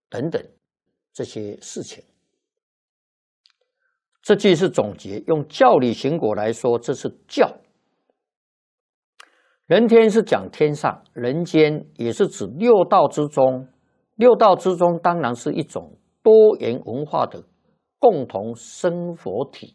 等等这些事情。这句是总结，用教理行果来说，这是教。人天是讲天上，人间也是指六道之中。六道之中当然是一种多元文化的共同生活体。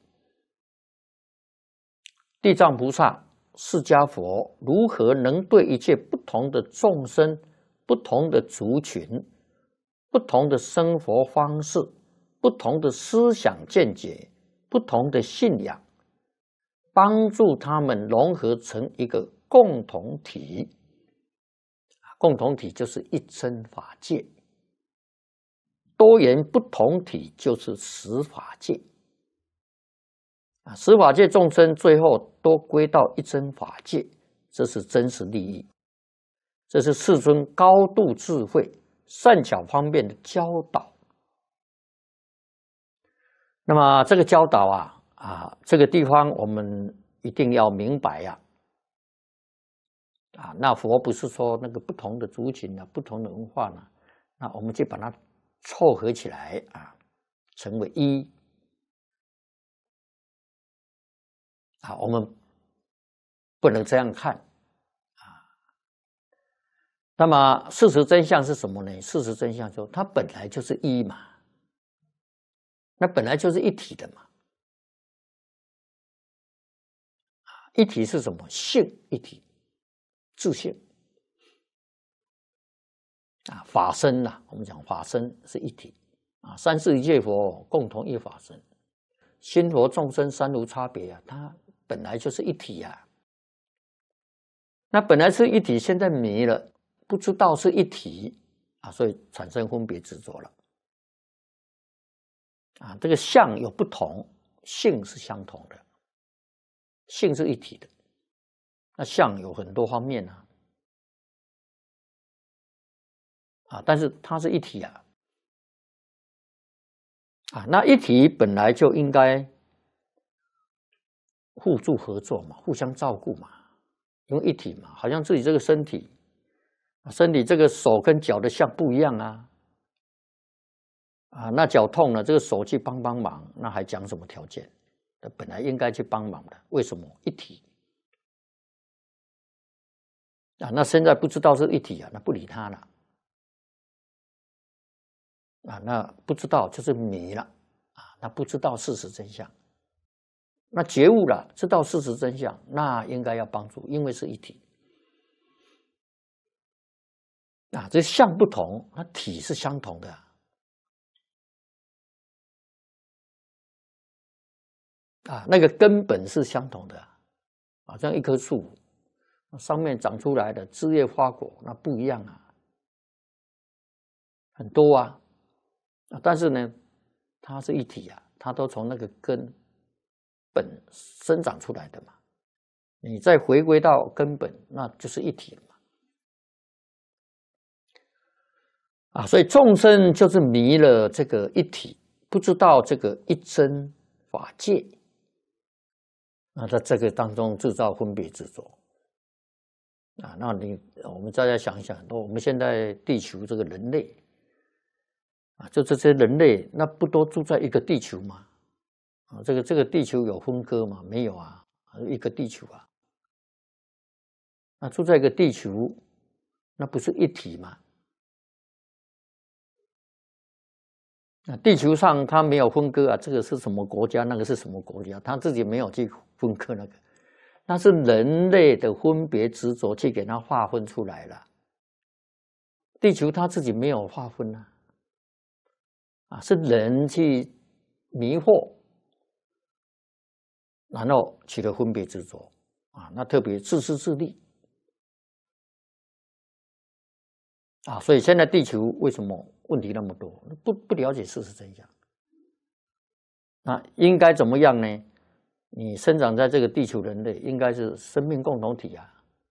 地藏菩萨、释迦佛如何能对一切不同的众生、不同的族群、不同的生活方式、不同的思想见解、不同的信仰，帮助他们融合成一个共同体？共同体就是一真法界，多元不同体就是十法界。十法界众生最后都归到一真法界，这是真实利益，这是世尊高度智慧、善巧方便的教导。那么这个教导这个地方我们一定要明白呀。那佛不是说那个不同的族群不同的文化呢，那我们就把它凑合起来成为一。我们不能这样看那么事实真相是什么呢？事实真相说，它本来就是一嘛，那本来就是一体的嘛。一体是什么？性一体，自性法身我们讲法身是一体三世一切佛共同一法身，心佛众生三无差别它本来就是一体那本来是一体，现在迷了，不知道是一体所以产生分别执着了这个相有不同，性是相同的，性是一体的，那相有很多方面但是它是一体那一体本来就应该互助合作嘛，互相照顾嘛，因为一体嘛，好像自己这个身体这个手跟脚的相不一样那脚痛了，这个手去帮忙，那还讲什么条件？本来应该去帮忙的，为什么一体那现在不知道是一体那不理他了那不知道就是迷了那不知道事实真相。那觉悟了，知道事实真相，那应该要帮助，因为是一体这相不同，那体是相同的那个根本是相同的像一棵树上面长出来的枝叶花果，那不一样很多但是呢，它是一体它都从那个根本生长出来的嘛，你再回归到根本，那就是一体了嘛所以众生就是迷了这个一体，不知道这个一真法界在这个当中制造分别执着那我们大家想一想，我们现在地球这个人类就这些人类，那不都住在一个地球吗？这个地球有分割吗？没有一个地球那住在一个地球，那不是一体吗？那地球上它没有分割这个是什么国家，那个是什么国家，它自己没有去分割那个，那是人类的分别执着去给它划分出来了。地球它自己没有划分是人去迷惑，然后起了分别执着那特别自私自利所以现在地球为什么问题那么多？不了解事实真相。那应该怎么样呢？你生长在这个地球人类应该是生命共同体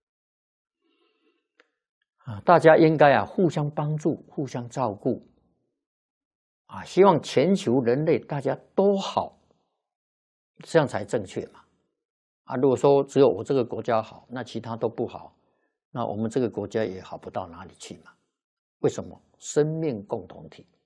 大家应该互相帮助，互相照顾希望全球人类大家都好，这样才正确嘛如果说只有我这个国家好，那其他都不好，那我们这个国家也好不到哪里去嘛。为什么？ 生命共同体。